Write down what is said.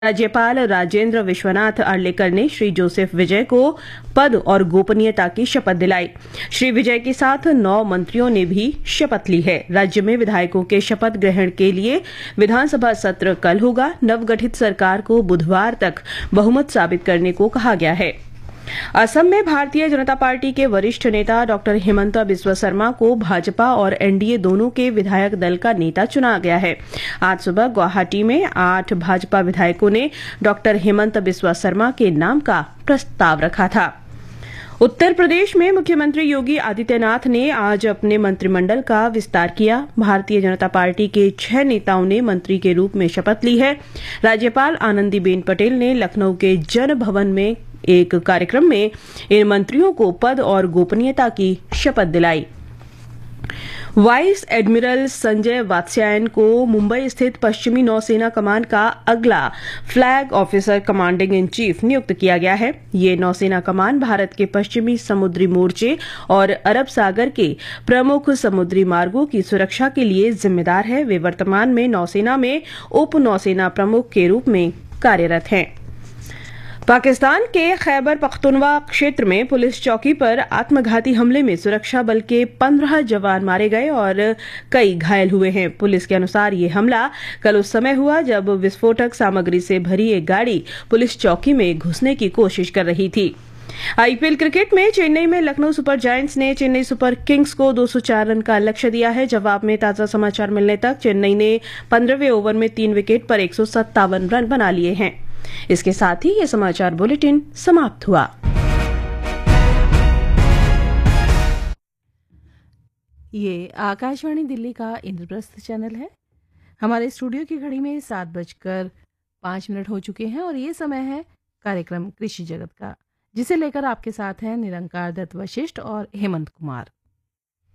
राज्यपाल राजेंद्र विश्वनाथ अर्लेकर ने श्री जोसेफ विजय को पद और गोपनीयता की शपथ दिलाई। श्री विजय के साथ 9 मंत्रियों ने भी शपथ ली है। राज्य में विधायकों के शपथ ग्रहण के लिए विधानसभा सत्र कल होगा। नवगठित सरकार को बुधवार तक बहुमत साबित करने को कहा गया है। असम में भारतीय जनता पार्टी के वरिष्ठ नेता डॉक्टर हिमंता बिस्वा शर्मा को भाजपा और एनडीए दोनों के विधायक दल का नेता चुना गया है। आज सुबह गुवाहाटी में 8 भाजपा विधायकों ने डॉक्टर हिमंता बिस्वा शर्मा के नाम का प्रस्ताव रखा था। उत्तर प्रदेश में मुख्यमंत्री योगी आदित्यनाथ ने आज अपने मंत्रिमंडल का विस्तार किया। भारतीय जनता पार्टी के 6 नेताओं ने मंत्री के रूप में शपथ ली है। राज्यपाल आनंदीबेन पटेल ने लखनऊ के जन भवन में एक कार्यक्रम में इन मंत्रियों को पद और गोपनीयता की शपथ दिलाई। वाइस एडमिरल संजय वात्स्यायन को मुंबई स्थित पश्चिमी नौसेना कमान का अगला flag officer commanding in chief नियुक्त किया गया है। ये नौसेना कमान भारत के पश्चिमी समुद्री मोर्चे और अरब सागर के प्रमुख समुद्री मार्गों की सुरक्षा के लिए जिम्मेदार है। वे वर्तमान में नौसेना में उप नौसेना प्रमुख के रूप में कार्यरत हैं। पाकिस्तान के खैबर पख्तूनवा क्षेत्र में पुलिस चौकी पर आत्मघाती हमले में सुरक्षा बल के 15 जवान मारे गए और कई घायल हुए हैं। पुलिस के अनुसार ये हमला कल उस समय हुआ जब विस्फोटक सामग्री से भरी एक गाड़ी पुलिस चौकी में घुसने की कोशिश कर रही थी। आईपीएल क्रिकेट में चेन्नई में लखनऊ सुपर जायंट्स ने चेन्नई सुपर किंग्स को 204 रन का लक्ष्य दिया है। जवाब में ताजा समाचार मिलने तक चेन्नई ने 15वें ओवर में 3 विकेट पर 157 रन बना लिए हैं। इसके साथ ही ये समाचार बुलेटिन समाप्त हुआ। ये आकाशवाणी दिल्ली का इंद्रप्रस्थ चैनल है। हमारे स्टूडियो की घड़ी में 7:05 हो चुके हैं और ये समय है कार्यक्रम कृषि जगत का, जिसे लेकर आपके साथ हैं निरंकार दत्त वशिष्ठ और हेमंत कुमार।